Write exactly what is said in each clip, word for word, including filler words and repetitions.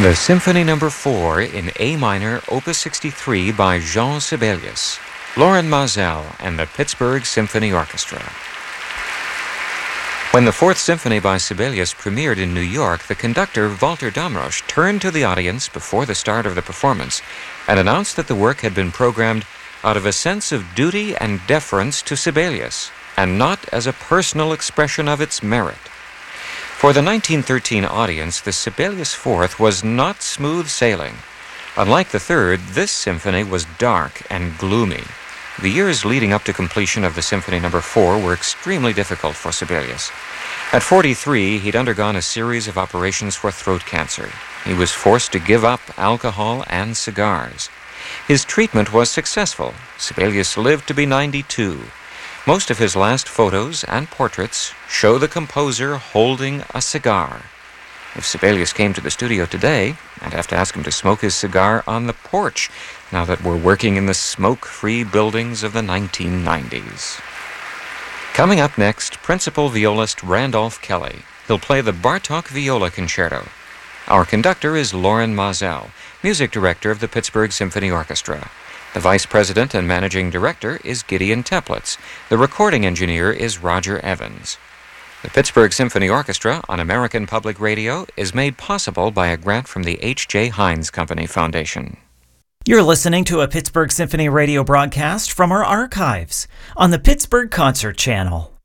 The Symphony Number four in A minor, Opus sixty-three by Jean Sibelius, Lorin Maazel and the Pittsburgh Symphony Orchestra. When the Fourth Symphony by Sibelius premiered in New York, the conductor, Walter Damrosch, turned to the audience before the start of the performance and announced that the work had been programmed out of a sense of duty and deference to Sibelius, and not as a personal expression of its merit. For the nineteen thirteen audience, the Sibelius Fourth was not smooth sailing. Unlike the Third, this symphony was dark and gloomy. The years leading up to completion of the Symphony Number four were extremely difficult for Sibelius. At forty-three, he'd undergone a series of operations for throat cancer. He was forced to give up alcohol and cigars. His treatment was successful. Sibelius lived to be ninety-two. Most of his last photos and portraits show the composer holding a cigar. If Sibelius came to the studio today, I'd have to ask him to smoke his cigar on the porch, now that we're working in the smoke-free buildings of the nineteen nineties. Coming up next, principal violist Randolph Kelly. He'll play the Bartók Viola Concerto. Our conductor is Lorin Maazel, music director of the Pittsburgh Symphony Orchestra. The vice president and managing director is Gideon Teplitz. The recording engineer is Roger Evans. The Pittsburgh Symphony Orchestra on American Public Radio is made possible by a grant from the H J. Heinz Company Foundation. You're listening to a Pittsburgh Symphony Radio broadcast from our archives on the Pittsburgh Concert Channel,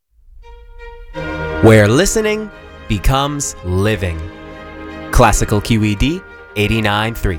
where listening becomes living. Classical Q E D eighty-nine point three.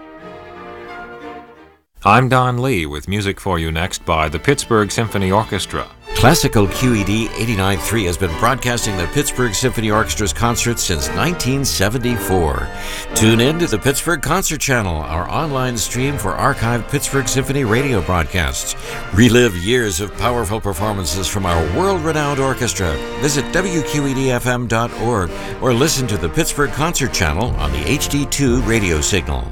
I'm Don Lee with music for you next by the Pittsburgh Symphony Orchestra. Classical Q E D eighty-nine point three has been broadcasting the Pittsburgh Symphony Orchestra's concerts since nineteen seventy-four. Tune in to the Pittsburgh Concert Channel, our online stream for archived Pittsburgh Symphony radio broadcasts. Relive years of powerful performances from our world-renowned orchestra. Visit W Q E D F M dot org or listen to the Pittsburgh Concert Channel on the H D two radio signal.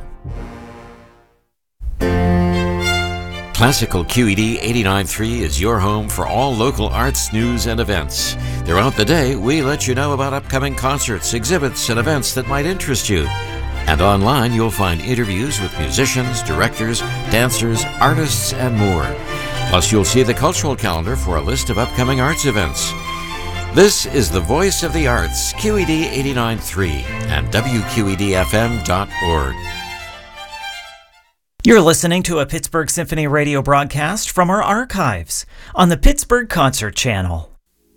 Classical Q E D eighty-nine point three is your home for all local arts, news, and events. Throughout the day, we let you know about upcoming concerts, exhibits, and events that might interest you. And online, you'll find interviews with musicians, directors, dancers, artists, and more. Plus, you'll see the cultural calendar for a list of upcoming arts events. This is the Voice of the Arts, Q E D eighty-nine point three, and W Q E D F M dot org. You're listening to a Pittsburgh Symphony Radio broadcast from our archives on the Pittsburgh Concert Channel.